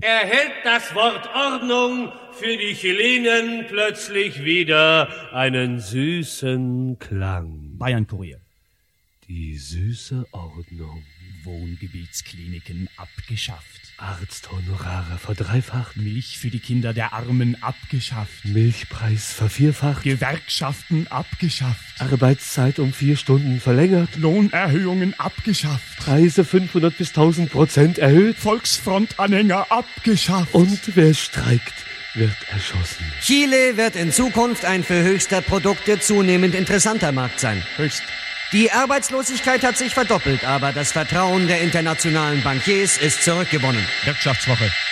erhält das Wort Ordnung für die Chilenen plötzlich wieder einen süßen Klang. Bayern-Kurier. Die süße Ordnung. Wohngebietskliniken abgeschafft. Arzthonorare verdreifacht. Milch für die Kinder der Armen abgeschafft. Milchpreis vervierfacht. Gewerkschaften abgeschafft. Arbeitszeit um 4 Stunden verlängert. Lohnerhöhungen abgeschafft. Preise 500 bis 1000% erhöht. Volksfront-Anhänger abgeschafft. Und wer streikt, wird erschossen. Chile wird in Zukunft ein für höchste Produkte zunehmend interessanter Markt sein. Höchst. Die Arbeitslosigkeit hat sich verdoppelt, aber das Vertrauen der internationalen Bankiers ist zurückgewonnen. Wirtschaftswoche.